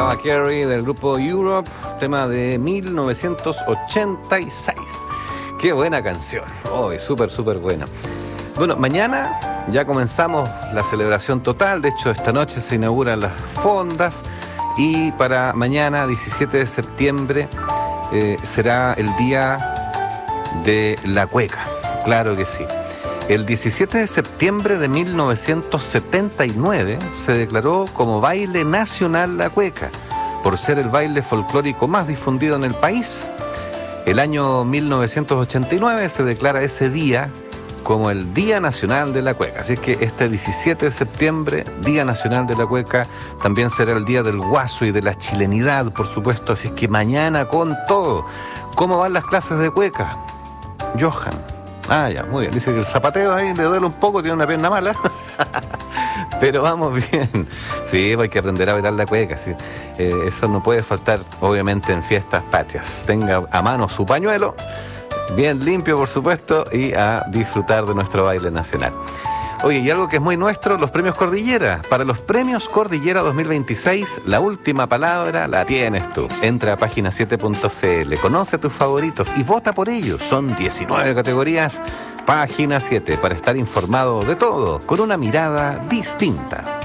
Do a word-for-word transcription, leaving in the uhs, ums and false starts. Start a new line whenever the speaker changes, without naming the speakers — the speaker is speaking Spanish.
Mariah Carey del grupo Europe, tema de mil novecientos ochenta y seis. Qué buena canción, oh, súper, súper buena. Bueno, mañana ya comenzamos la celebración total, de hecho esta noche se inauguran las fondas y para mañana, diecisiete de septiembre, eh, será el día de la cueca, claro que sí. El diecisiete de septiembre de mil novecientos setenta y nueve se declaró como baile nacional la cueca, por ser el baile folclórico más difundido en el país. El año mil novecientos ochenta y nueve se declara ese día como el Día Nacional de la Cueca. Así es que este diecisiete de septiembre, Día Nacional de la Cueca, también será el Día del Guaso y de la chilenidad, por supuesto. Así es que mañana con todo. ¿Cómo van las clases de cueca, Johan? Ah, ya, muy bien. Dice que el zapateo ahí le duele un poco, tiene una pierna mala. Pero vamos bien. Sí, hay que aprender a bailar la cueca. ¿Sí? Eh, eso no puede faltar, obviamente, en fiestas patrias. Tenga a mano su pañuelo, bien limpio, por supuesto, y a disfrutar de nuestro baile nacional. Oye, y algo que es muy nuestro, los premios Cordillera. Para los premios Cordillera dos mil veintiséis, la última palabra la tienes tú. Entra a página siete punto c l, conoce a tus favoritos y vota por ellos. Son diecinueve categorías, página siete, para estar informado de todo, con una mirada distinta.